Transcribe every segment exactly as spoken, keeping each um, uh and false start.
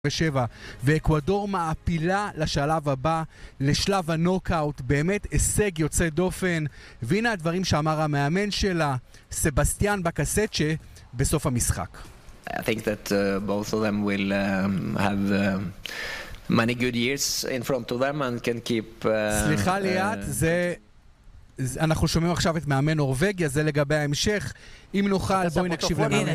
ושבע, ואקוודור מעפילה לשלב הבא, לשלב הנוקאוט, באמת הישג יוצא דופן, והנה הדברים שאמר המאמן שלה, סבסטיאן בקסצ'ה, בסוף המשחק. I think that uh, both of them will um, have uh, many good years in front of them and can keep... Uh, סליחה ליאת, uh, זה... אנחנו שומעים עכשיו את מאמן נורווגיה, זה לגבי ההמשך. אם נוכל, בואי נקשיב למאמן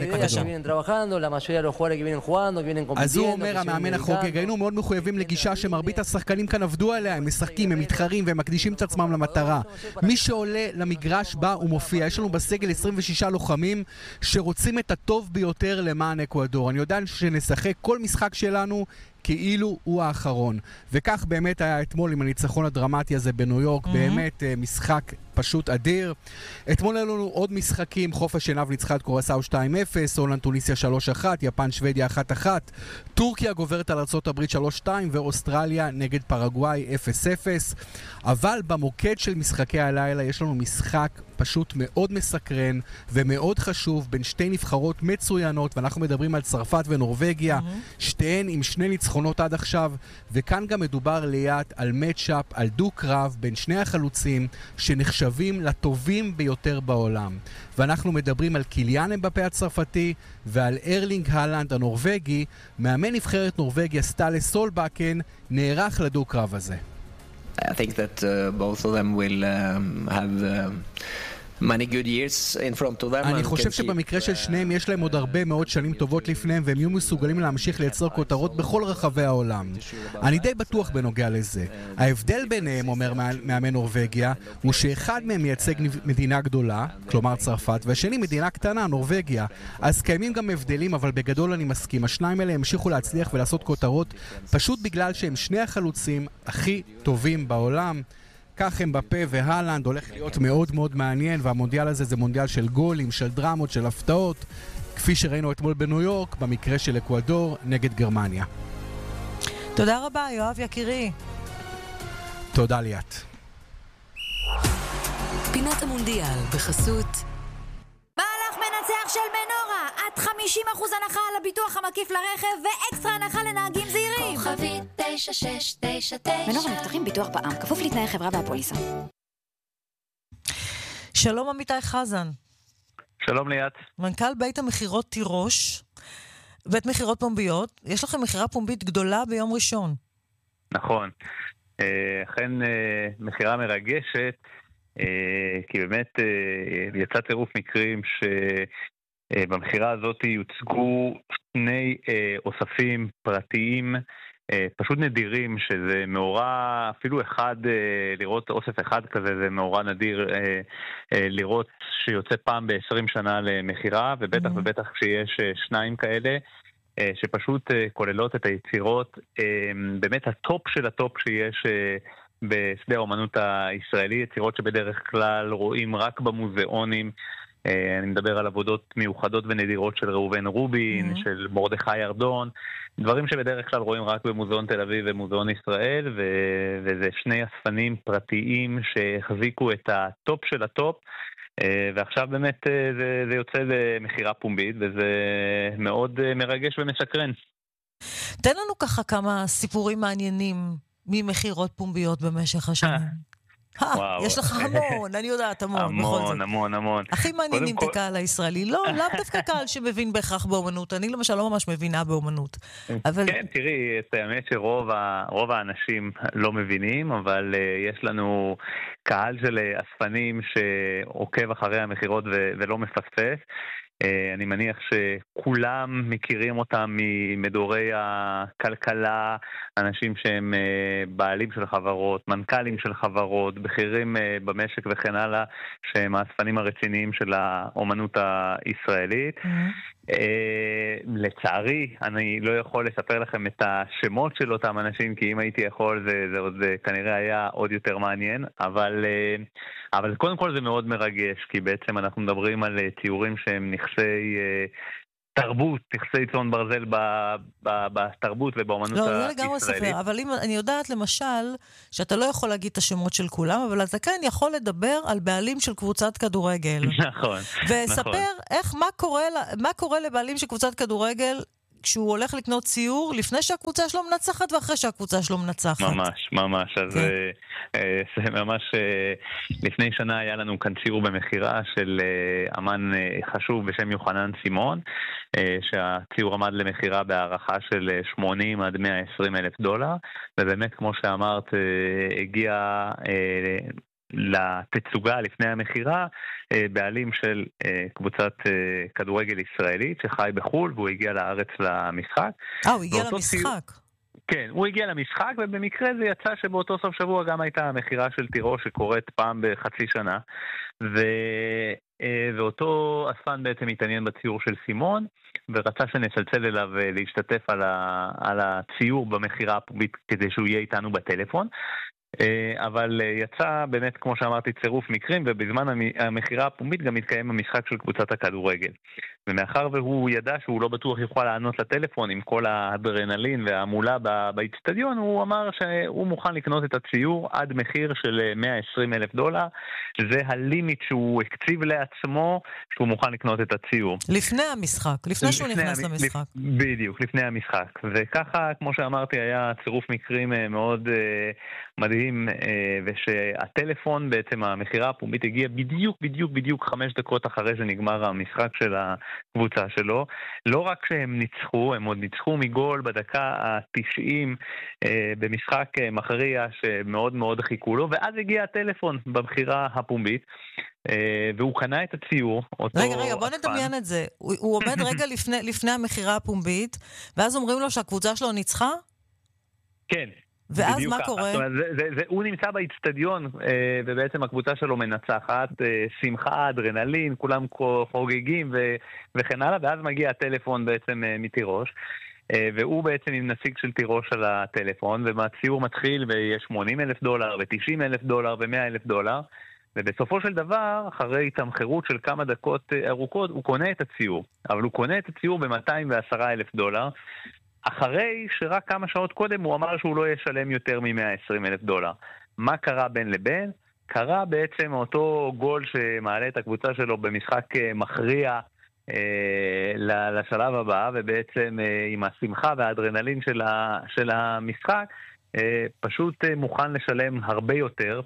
אקוודור. אז הוא אומר, המאמן החוגג, היינו מאוד מחויבים לגישה שמרבית השחקנים כאן עבדו עליה, הם משחקים, הם מתחרים והם מקדישים את עצמם למטרה. מי שעולה למגרש בא ומופיע. יש לנו בסגל עשרים ושישה לוחמים שרוצים את הטוב ביותר למען אקוודור. אני יודע שנשחק כל משחק שלנו כאילו הוא האחרון. וכך באמת היה אתמול עם הניצחון הדרמטי הזה בניו יורק, באמת משחק פשוט אדיר. אתמול היו לנו עוד משחקים, חוף השנהב ניצחה את קורסאו שתיים אפס, הולנד טוניסיה שלוש אחת, יפן שוודיה אחת אחת, טורקיה גוברת על ארצות הברית שלוש שתיים ואוסטרליה נגד פרגוואי אפס אפס. אבל במוקד של משחקי הלילה יש לנו משחק פשוט מאוד מסקרן ומאוד חשוב בין שתי נבחרות מצוינות, ואנחנו מדברים על צרפת ונורווגיה, mm-hmm. שתיהן עם שני ניצחונות עד עכשיו, וכאן גם מדובר ליד על מצ'אפ, על דו-קרב בין שני החלוצים שנחשבים לטובים ביותר בעולם. ואנחנו מדברים על קיליאן אמבפה הצרפתי ועל ארלינג הלנד הנורווגי. מאמן נבחרת נורווגיה סטאלה סולבאקן נערך לדו-קרב הזה. I think that uh, both of them will um, have uh, many good years in front of them. אני חושב שבמקרה של שניהם יש להם עוד הרבה מאוד שנים טובות לפניהם, והם יהיו מסוגלים להמשיך לייצר כותרות בכל רחבי העולם. אני די בטוח בנוגע לזה. ההבדל ביניהם, אומר מאמן נורווגיה, הוא שאחד מהם מייצג מדינה גדולה, כלומר צרפת, והשני מדינה קטנה, נורווגיה. אז קיימים גם הבדלים, אבל בגדול אני מסכים. השניים האלה המשיכו להצליח ולעשות כותרות פשוט בגלל שהם שני החלוצים הכי טובים בעולם. כך אמבפה והלנד הולך להיות מאוד מאוד מעניין, והמונדיאל הזה זה מונדיאל של גולים, של דרמות, של הפתעות, כפי שראינו אתמול בניו יורק, במקרה של אקוודור נגד גרמניה. תודה רבה, יואב יקירי. תודה ליאת. פינת המונדיאל בחסות מהלך מנצח של מנורה, עד חמישים אחוז הנחה על הביטוח המקיף לרכב ואקסטרה הנחה לנהגים זהירים. כוכבית תשע שש תשע תשע. מנורה מבטחים ביטוח בע"מ, כפוף לתנאי חברה והפוליסה. שלום עמיתי חזן. שלום ליאת. מנכ"ל בית המחירות תירוש, בית מחירות פומביות. יש לכם מחירה פומבית גדולה ביום ראשון. נכון. אכן מחירה מרגשת, כי באמת יצא טירוף מקרים שבמחירה הזאת יוצגו שני אוספים פרטיים פשוט נדירים, שזה מאורע, אפילו אחד, לראות אוסף אחד כזה, זה מאורע נדיר לראות שיוצא פעם ב-עשרים שנה למחירה, ובטח mm-hmm. ובטח שיש שניים כאלה, שפשוט כוללות את היצירות, באמת הטופ של הטופ שיש בשדה האומנות הישראלי, יצירות שבדרך כלל רואים רק במוזיאונים. אני מדבר על עבודות מיוחדות ונדירות של ראובן רובין, mm-hmm. של מרדכי ירדון, דברים שבדרך כלל רואים רק במוזיאון תל אביב ומוזיאון ישראל, ו- וזה שני אספנים פרטיים שהחזיקו את הטופ של הטופ, ועכשיו באמת זה, זה יוצא למחירה פומבית, וזה מאוד מרגש ומשקרן. תן לנו ככה כמה סיפורים מעניינים ממחירות פומביות במשך השנים. יש לך המון, אני יודעת, המון. המון, המון, המון. הכי מעניינים את הקהל הישראלי. לא, לאו דווקא קהל שמבין בהכרח באומנות. אני למשל לא ממש מבינה באומנות. כן, תראי, את האמת שרוב האנשים לא מבינים, אבל יש לנו קהל של אספנים שעוקב אחרי המחירות ולא מפספס. אני מניח שכולם מכירים אותם ממדורי הכלכלה, אנשים שהם בעלים של חברות, מנכ"לים של חברות, בכירים במשק וכן הלאה, שהם האספנים הרציניים של האומנות הישראלית. Mm-hmm. לצערי, אני לא יכול לספר לכם את השמות של אותם אנשים, כי אם הייתי יכול זה, זה, זה כנראה היה עוד יותר מעניין, אבל, אבל קודם כל זה מאוד מרגש, כי בעצם אנחנו מדברים על ציורים שהם נכסי תרבות, נכסי צאן ברזל בתרבות ובאומנות הישראלית. לא, זה לגמרי ספר, אבל אם, אני יודעת למשל שאתה לא יכול להגיד את השמות של כולם, אבל אתה כן יכול לדבר על בעלים של קבוצת כדורגל. נכון. וספר איך, מה קורה, מה קורה לבעלים של קבוצת כדורגל כשהוא הולך לקנות ציור, לפני שהקבוצה שלו מנצחת ואחרי שהקבוצה שלו מנצחת. ממש, ממש. אז זה ממש, לפני שנה היה לנו כאן ציור במחירה של אמן חשוב בשם יוחנן סימון, שהציור עמד למחירה בהערכה של שמונים עד מאה ועשרים אלף דולר, ובאמת, כמו שאמרת, הגיע לתצוגה לפני המחירה בעלים של קבוצת כדורגל ישראלית שחי בחול, והוא הגיע לארץ למשחק. אה, הוא הגיע למשחק. כן, הוא הגיע למשחק, ובמקרה זה יצא שבאותו סוף שבוע גם הייתה המחירה של תירוש שקורית פעם בחצי שנה, ו... ואותו אספן בעצם התעניין בציור של סימון, ורצה שנצלצל אליו להשתתף על, ה... על הציור במחירה הפומבית כדי שהוא יהיה איתנו בטלפון. אבל יצא באמת, כמו שאמרתי, צירוף מקרים, ובזמן המחירה הפומבית גם התקיים המשחק של קבוצת הכדורגל. ומאחר והוא ידע שהוא לא בטוח יוכל לענות לטלפון עם כל האדרנלין והמולה באצטדיון, הוא אמר שהוא מוכן לקנות את הציור עד מחיר של מאה ועשרים אלף דולר. זה הלימיט שהוא הקציב לעצמו, שהוא מוכן לקנות את הציור. לפני המשחק, לפני שהוא לפני, נכנס למשחק. בדיוק, לפני המשחק. וככה, כמו שאמרתי, היה צירוף מקרים מאוד מדהים, ושהטלפון, בעצם המחירה הפומבית, הגיע בדיוק, בדיוק, בדיוק חמש דקות אחרי שנגמר המשחק של הקבוצה שלו. לא רק שהם ניצחו, הם עוד ניצחו מגול בדקה ה-תשעים במשחק מכריע שמאוד מאוד חיכו לו, ואז הגיע הטלפון במחירה הפומבית, והוא קנה את הציור. רגע, רגע, בוא נדמיין את זה. הוא, הוא עומד רגע לפני, לפני המחירה הפומבית, ואז אומרים לו שהקבוצה שלו ניצחה? כן. ואז מה קורה? זאת אומרת, זה, זה, זה, הוא נמצא באצטדיון, ובעצם הקבוצה שלו מנצחת, שמחה, אדרנלין, כולם חוגגים ו, וכן הלאה, ואז מגיע הטלפון בעצם מתירוש, והוא בעצם עם נציג של תירוש על הטלפון, והציור מתחיל ויש שמונים אלף דולר, ו-תשעים אלף דולר, ו-מאה אלף דולר, ובסופו של דבר, אחרי תמחרות של כמה דקות ארוכות, הוא קונה את הציור, אבל הוא קונה את הציור ב-מאתיים ועשרה אלף דולר, אחרי שרק כמה שעות קודם הוא אמר שהוא לא ישלם יותר מ-מאה ועשרים אלף דולר. מה קרה בין לבין? קרה בעצם אותו גול שמעלה את הקבוצה שלו במשחק מכריע אה, לשלב הבא, ובעצם אה, עם השמחה והאדרנלין של, ה, של המשחק, אה, פשוט אה, מוכן לשלם הרבה יותר.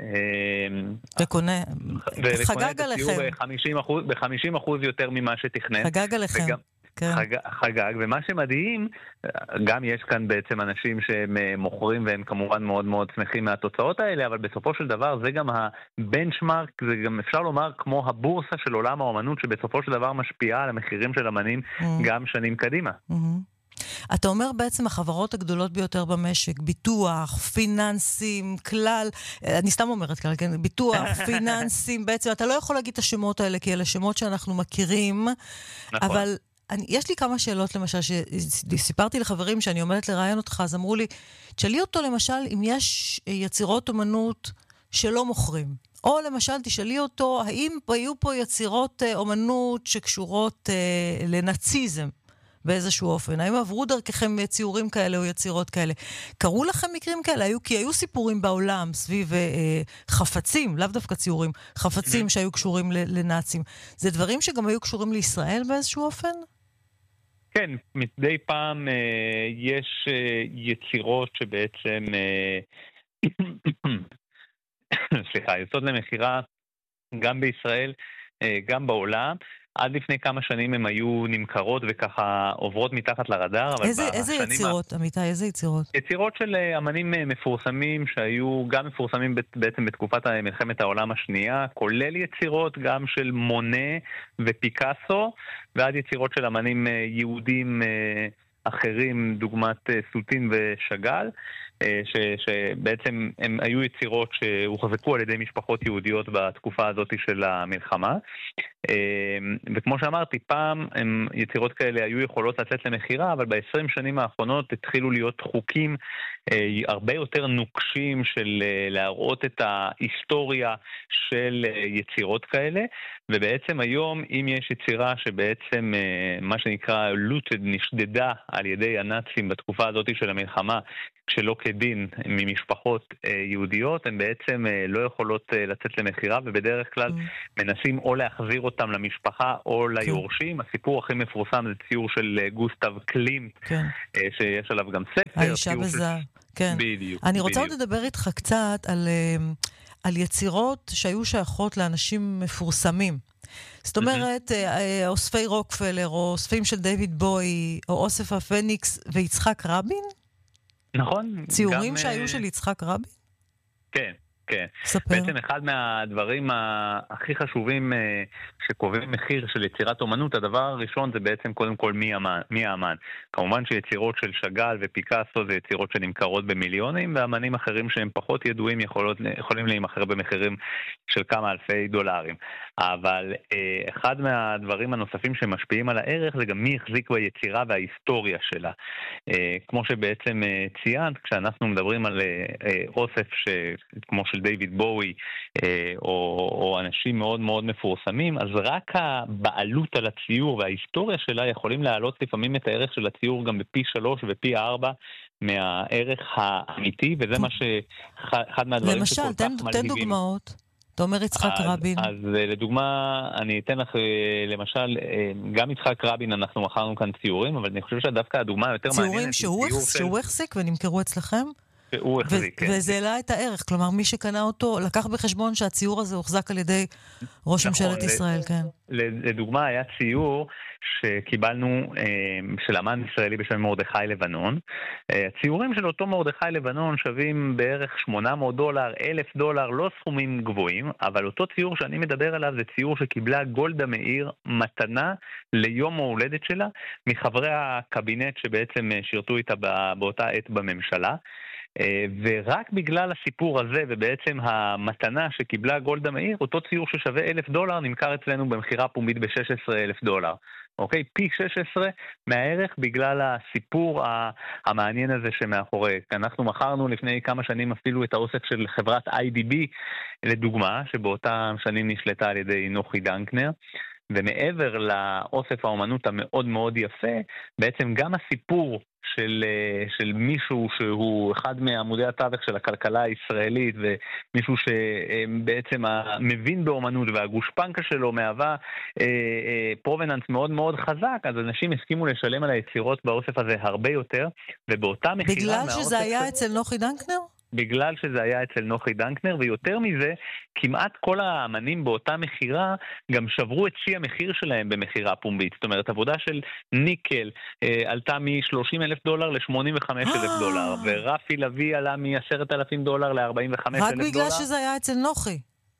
וקונה, חגג עליכם. ב-חמישים אחוז יותר ממה שתכנן. חגג עליכם. וגם, כן. חג, חגג, ומה שמדהים, גם יש כאן בעצם אנשים שהם מוכרים והם כמובן מאוד מאוד שמחים מהתוצאות האלה, אבל בסופו של דבר זה גם הבנצ'מרק, זה גם אפשר לומר כמו הבורסה של עולם האומנות, שבסופו של דבר משפיעה על המחירים של אמנים mm-hmm. גם שנים קדימה. Mm-hmm. אתה אומר בעצם החברות הגדולות ביותר במשק, ביטוח, פיננסים, כלל, אני סתם אומרת כאלה, כן? ביטוח, פיננסים, בעצם אתה לא יכול להגיד את השמות האלה, כי אלה שמות שאנחנו מכירים, נכון. אבל אני, יש לי כמה שאלות, למשל, שסיפרתי לחברים שאני עומדת לראיין אותך, אז אמרו לי, תשאלי אותו למשל אם יש יצירות אומנות שלא מוכרים. או למשל, תשאלי אותו, האם היו פה יצירות אומנות שקשורות אה, לנאציזם באיזשהו אופן? האם עברו דרככם ציורים כאלה או יצירות כאלה? קראו לכם מקרים כאלה? היו, כי היו סיפורים בעולם סביב אה, חפצים, לאו דווקא ציורים, חפצים שהיו קשורים לנאצים. זה דברים שגם היו קשורים לישראל באיזשהו אופן? כן, מדי פעם אה, יש אה, יצירות שבעצם אה, סליחה, יוצאות למחירה גם בישראל, אה, גם בעולם. עד לפני כמה שנים הם היו נמכרות וככה עוברות מתחת לרדאר. איזה, איזה יצירות, ה... עמיתי, איזה יצירות? יצירות של אמנים מפורסמים שהיו גם מפורסמים בעצם בתקופת מלחמת העולם השנייה, כולל יצירות גם של מונה ופיקאסו, ועד יצירות של אמנים יהודים אחרים, דוגמת סוטין ושגל, ש, שבעצם הם היו יצירות שהוחזקו על ידי משפחות יהודיות בתקופה הזאת של המלחמה. וכמו שאמרתי, פעם הם, יצירות כאלה היו יכולות לצאת למחירה, אבל ב-עשרים שנים האחרונות התחילו להיות חוקים הרבה יותר נוקשים של להראות את ההיסטוריה של יצירות כאלה, ובעצם היום אם יש יצירה שבעצם מה שנקרא לוטד, נשדדה על ידי הנאצים בתקופה הזאת של המלחמה, כשלא כדין ממשפחות יהודיות, הן בעצם לא יכולות לצאת למחירה, ובדרך כלל מנסים או להחזיר אותם למשפחה או ליורשים. הסיפור הכי מפורסם זה ציור של גוסטב קלימט, שיש עליו גם ספר. האישה בזהב. כן. בדיוק. אני רוצה עוד לדבר איתך קצת על, על יצירות שהיו שייכות לאנשים מפורסמים. זאת אומרת, אוספי רוקפלר, או אוספים של דיוויד בוי, או אוסף הפניקס ויצחק רבין? נכון. ציורים שהיו של יצחק רבין? כן. כן. ספר. בעצם אחד מהדברים הכי חשובים שקובעים מחיר של יצירת אומנות, הדבר הראשון זה בעצם קודם כל מי האמן. מי האמן. כמובן שיצירות של שגל ופיקאסו זה יצירות שנמכרות במיליונים, ואמנים אחרים שהם פחות ידועים יכולות, יכולים להימכר במחירים של כמה אלפי דולרים. אבל אחד מהדברים הנוספים שמשפיעים על הערך זה גם מי החזיק ביצירה וההיסטוריה שלה. כמו שבעצם ציינת, כשאנחנו מדברים על אוסף כמו של דיוויד בואי, או, או אנשים מאוד מאוד מפורסמים, אז רק הבעלות על הציור וההיסטוריה שלה יכולים להעלות לפעמים את הערך של הציור גם בפי שלוש ופי ארבע מהערך האמיתי, וזה מה שאחד מהדברים למשל, שכל תן, כך מלהיבים. תן דוגמאות. אתה אומר יצחק אז, רבין. אז לדוגמה, אני אתן לך, למשל, גם יצחק רבין אנחנו מכרנו כאן ציורים, אבל אני חושב שדווקא הדוגמה יותר מעניינת... ציורים שהוא, שהוא החזיק ונמכרו אצלכם? שהוא החזיק, כן. וזה העלה את הערך, כלומר מי שקנה אותו לקח בחשבון שהציור הזה הוחזק על ידי ראש ממשלת ישראל, כן. לדוגמה היה ציור שקיבלנו של אמן ישראלי בשם מרדכי לבנון. הציורים של אותו מרדכי לבנון שווים בערך שמונה מאות דולר, אלף דולר, לא סכומים גבוהים, אבל אותו ציור שאני מדבר עליו זה ציור שקיבלה גולדה מאיר מתנה ליום ההולדת שלה מחברי הקבינט שבעצם שירתו איתה באותה עת בממשלה. ורק בגלל הסיפור הזה ובעצם המתנה שקיבלה גולדה מאיר, אותו ציור ששווה אלף דולר נמכר אצלנו במחירה פומבית ב-שש עשרה אלף דולר. אוקיי? פי שש עשרה מהערך בגלל הסיפור המעניין הזה שמאחורי. אנחנו מכרנו לפני כמה שנים אפילו את האוסף של חברת איי די בי, לדוגמה, שבאותם שנים נשלטה על ידי נוחי דנקנר. ומעבר לאוסף האומנות המאוד מאוד יפה, בעצם גם הסיפור של, של מישהו שהוא אחד מעמודי התווך של הכלכלה הישראלית, ומישהו שבעצם מבין באומנות והגושפנקה שלו מהווה פרובננס מאוד מאוד חזק, אז אנשים הסכימו לשלם על היצירות באוסף הזה הרבה יותר, ובאותה מחירה... בגלל שזה היה של... אצל נוחי דנקנר? בגלל שזה היה אצל נוחי דנקנר, ויותר מזה, כמעט כל האמנים באותה מחירה גם שברו את שיא המחיר שלהם במחירה פומבית. זאת אומרת, עבודה של ניקל אה, עלתה מ-שלושים אלף דולר ל-שמונים וחמישה אלף דולר, ורפי לוי עלה מ-עשרת אלפים דולר ל-ארבעים וחמישה אלף דולר. רק בגלל שזה היה אצל נוחי.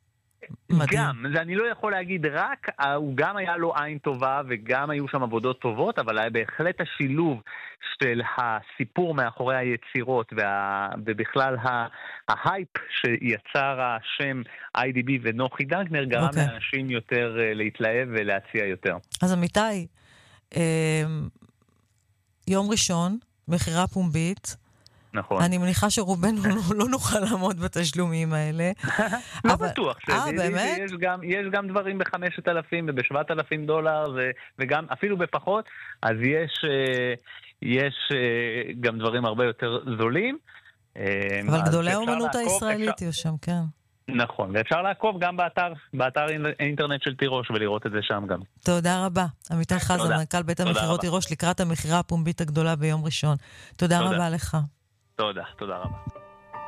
גם, זה אני לא יכול להגיד רק, הוא גם היה לו עין טובה וגם היו שם עבודות טובות, אבל היה בהחלט השילוב של הסיפור מאחורי היצירות וה, ובכלל ההייפ שיצר השם איי די בי ונוחי דנקנר גרם okay. לאנשים יותר להתלהב ולהציע יותר. אז אמיתי, יום ראשון, מחירה פומבית, נכון. אני מניחה שרובנו לא נוכל לעמוד בתשלומים האלה. לא בטוח. אה, באמת? יש גם דברים ב-חמשת אלפים וב-שבעת אלפים דולר, וגם אפילו בפחות, אז יש גם דברים הרבה יותר זולים. אבל גדולי האומנות הישראלית יש שם, כן. נכון, ואפשר לעקוב גם באתר, באתר האינטרנט של תירוש ולראות את זה שם גם. תודה רבה. עמיתי חזן, מנכ"ל בית המכירות תירוש, לקראת המכירה הפומבית הגדולה ביום ראשון. תודה רבה לך. תודה, תודה רבה.